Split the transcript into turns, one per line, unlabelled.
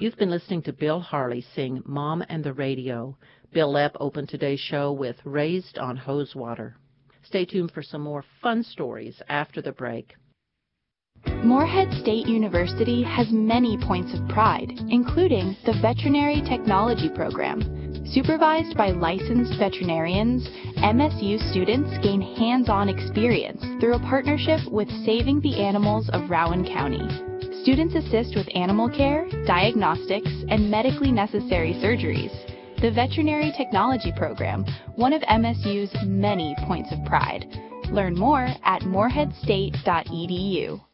You've been listening to Bill Harley sing Mom and the Radio. Bill Lepp opened today's show with Raised on Hose Water. Stay tuned for some more fun stories after the break.
Morehead State University has many points of pride, including the Veterinary Technology Program. Supervised by licensed veterinarians, MSU students gain hands-on experience through a partnership with Saving the Animals of Rowan County. Students assist with animal care, diagnostics, and medically necessary surgeries. The Veterinary Technology Program, one of MSU's many points of pride. Learn more at moreheadstate.edu.